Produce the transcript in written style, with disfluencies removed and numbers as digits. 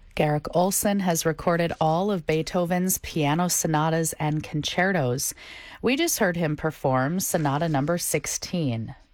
Garrick Olson has recorded all of Beethoven's piano sonatas and concertos. We just heard him perform Sonata number 16.